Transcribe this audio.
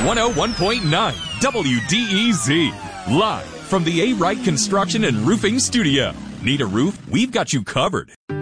101.9 WDEZ. Live from the A. Wright Construction and Roofing Studio. Need a roof? We've got you covered.